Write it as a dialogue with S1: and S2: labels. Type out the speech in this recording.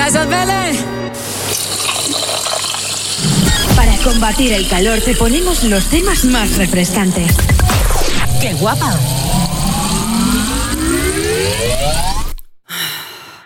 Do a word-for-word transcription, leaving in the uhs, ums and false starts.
S1: Eso es Belén.
S2: Para combatir el calor te ponemos los temas más refrescantes.
S3: ¡Qué guapa!